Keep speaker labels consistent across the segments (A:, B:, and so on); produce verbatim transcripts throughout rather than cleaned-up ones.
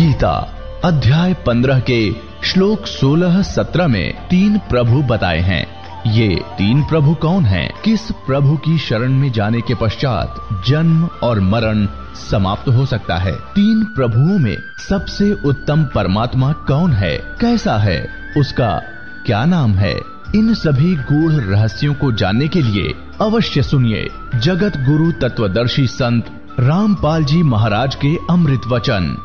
A: गीता अध्याय पंद्रह के श्लोक सोलह सत्रह में तीन प्रभु बताए हैं। ये तीन प्रभु कौन हैं? किस प्रभु की शरण में जाने के पश्चात जन्म और मरण समाप्त हो सकता है? तीन प्रभुओं में सबसे उत्तम परमात्मा कौन है? कैसा है? उसका क्या नाम है? इन सभी गूढ़ रहस्यों को जानने के लिए अवश्य सुनिए जगत गुरु तत्वदर्शी संत रामपाल जी महाराज के अमृत वचन।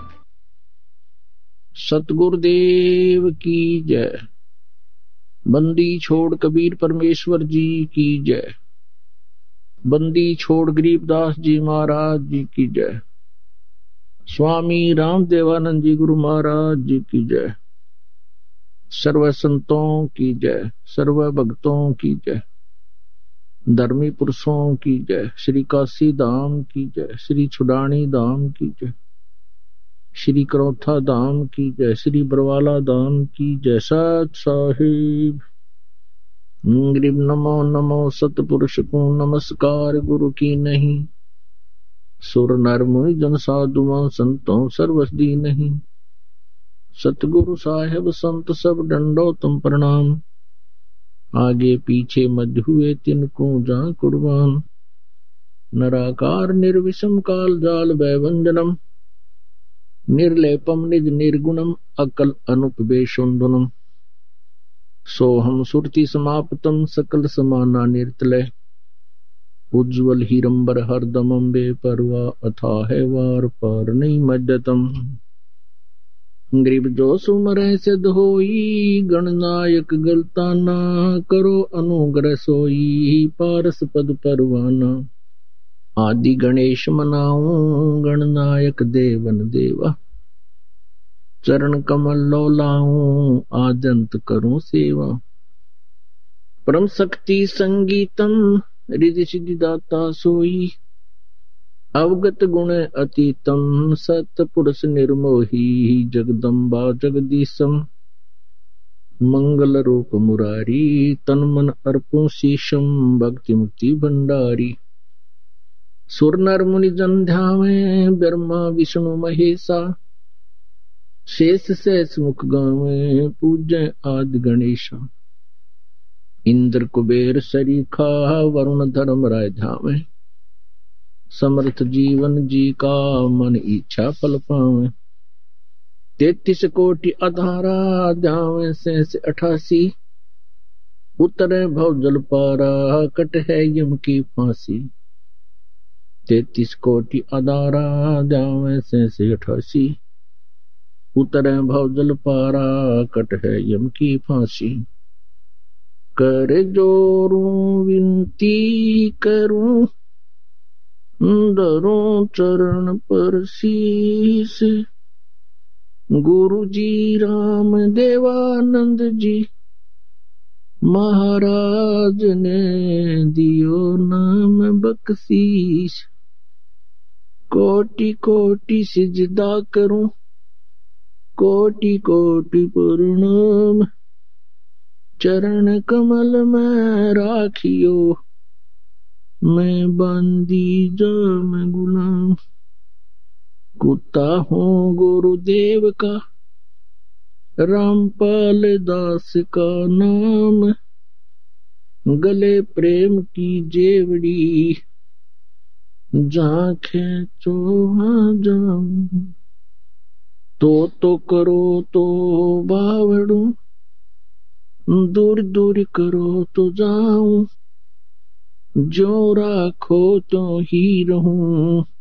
B: सतगुरुदेव की जय। बंदी छोड़ कबीर परमेश्वर जी की जय। बंदी छोड़ गरीबदास जी महाराज जी की जय। स्वामी रामदेवानंद जी गुरु महाराज जी की जय। सर्व संतों की जय, सर्व भक्तों की जय, धर्मी पुरुषों की जय। श्री काशी धाम की जय, श्री छुडानी धाम की जय, श्री करौथा धाम की जय, श्री बरवाला धाम की जय। सत साहिब गरीब नमो नमो सतपुरुष को नमस्कार गुरु की नहीं। सुर नर मुनि जन साधुओं संतों सर्वसदी नहीं। सतगुरु साहेब संत सब डंडो तुम प्रणाम। आगे पीछे मध्य हुए तिनको जा कुर्बान। नराकार निर्विषम काल जाल वैवंजनम। निर्लेपम निज निर्गुणम अकल अनुपवेशुंधुनम। सोहम सुरति समाप्तम सकल समाना निर्तलय। उज्ज्वल हीरंबर हरदमम बेपरवा अथाह वार पार नहीं मज्जतम। गरीब जो सुमरै सिद्ध होई गणनायक गलताना। करो अनुग्रह सोई पारस पद परवाना। आदि गणेश मनाऊं गणनायक देवन देवा। चरण कमल लो लाऊं आद्यंत करूं सेवा। परम शक्ति संगीतम रिधि सिद्धि दाता सोई। अवगत गुण अतीतम सत पुरुष निर्मोही। जगदम्बा जगदीशम मंगल रूप मुरारी। तन मन अर्पण शीशम भक्ति मुक्ति भंडारी। सुर नर मुनि जन ध्यावे ब्रह्मा विष्णु महेशा। शेष शेष मुख गावे पूजय आदि गणेशा। इंद्र कुबेर सरीखा वरुण धर्म राय धावे। समर्थ जीवन जी का मन इच्छा फल पावे। तैतीस कोटि अधारा ध्यावे से अठासी। उतरे भव जल पारा कट है यम की फांसी। तैतीस कोटि अधारा ध्यावे से अठासी। उतरे भव जल पारा कट है यम की फांसी। कर जोरूं विनती करूं धरो चरण पर शीस। गुरु जी राम देवानंद जी महाराज ने दियो नाम बख्शीश। कोटि कोटि सिजदा करूं कोटि कोटि प्रणाम। चरण कमल में राखियो मैं बंदी जाम गुलाम। कुत्ता हूँ गुरुदेव का रामपाल दास का नाम। गले प्रेम की जेवड़ी जहाँ खेचो वहाँ जाऊं। तो तो करो तो बावड़ू दूर दूर करो तो जाऊं। जो राखो तो ही रहूं